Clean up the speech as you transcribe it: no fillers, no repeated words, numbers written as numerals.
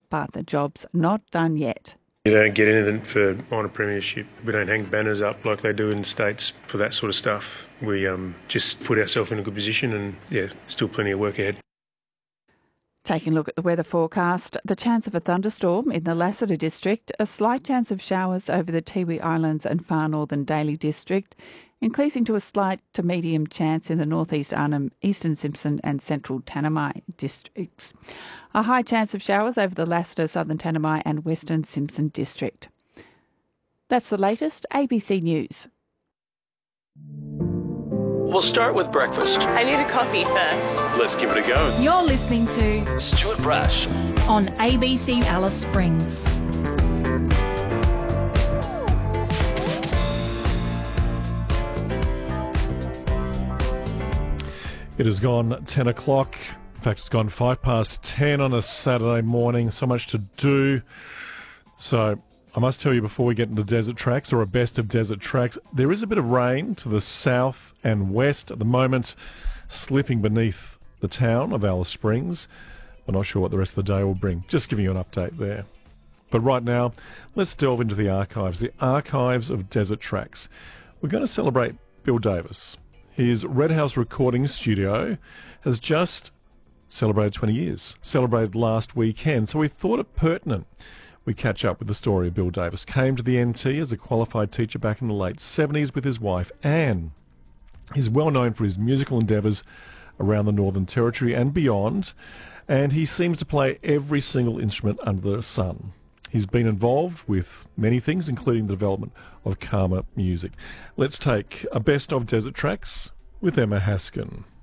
but the job's not done yet. You don't get anything for minor premiership. We don't hang banners up like they do in the States for that sort of stuff. We just put ourselves in a good position and, still plenty of work ahead. Taking a look at the weather forecast, the chance of a thunderstorm in the Lassiter district, a slight chance of showers over the Tiwi Islands and far northern Daly district, increasing to a slight to medium chance in the northeast Arnhem, eastern Simpson and central Tanami districts. A high chance of showers over the Lassiter, southern Tanami and western Simpson district. That's the latest ABC News. We'll start with breakfast. I need a coffee first. Let's give it a go. You're listening to Stuart Brash on ABC Alice Springs. It has gone 10 o'clock. In fact, it's gone 10:05 on a Saturday morning. So much to do. So I must tell you before we get into Desert Tracks, or a best of Desert Tracks, there is a bit of rain to the south and west at the moment, slipping beneath the town of Alice Springs. I'm not sure what the rest of the day will bring. Just giving you an update there. But right now, let's delve into the archives of Desert Tracks. We're going to celebrate Bill Davis. His Red House recording studio has just celebrated 20 years, celebrated last weekend, so we thought it pertinent we catch up with the story of Bill Davis. Came to the NT as a qualified teacher back in the late 70s with his wife, Anne. He's well known for his musical endeavours around the Northern Territory and beyond, and he seems to play every single instrument under the sun. He's been involved with many things, including the development of Karma Music. Let's take a best of Desert Tracks with Emma Haskin.